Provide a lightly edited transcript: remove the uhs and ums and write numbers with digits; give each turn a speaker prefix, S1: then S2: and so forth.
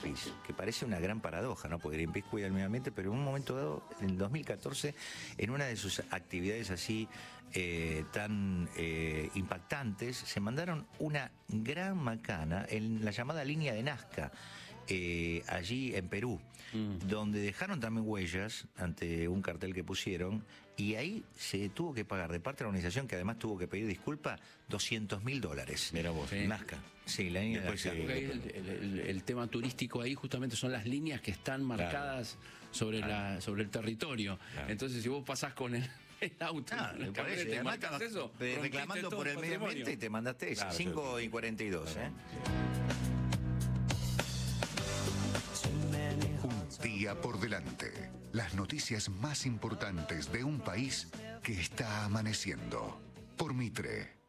S1: Greenpeace, que parece una gran paradoja, ¿no? Porque Greenpeace cuida el medio ambiente, pero en un momento dado, en el 2014, en una de sus actividades así tan impactantes, se mandaron una gran macana en la llamada línea de Nazca, allí en Perú, donde dejaron también huellas ante un cartel que pusieron, y ahí se tuvo que pagar de parte de la organización, que además tuvo que pedir disculpas, $200.000.
S2: Mira vos.
S1: Nazca. Sí, la línea de Nazca.
S3: Porque ahí el tema turístico ahí justamente son las líneas que están marcadas sobre el territorio.
S2: Claro.
S3: Entonces, si vos pasás con el auto,
S1: Me parece,
S3: te
S1: además
S3: marcas eso,
S1: reclamando
S3: rompiste
S1: por el
S3: todo
S1: medio
S3: patrimonio.
S1: ambiente y te mandaste
S2: Claro,
S1: 5:42.
S4: Un día por delante. Las noticias más importantes de un país que está amaneciendo. Por Mitre.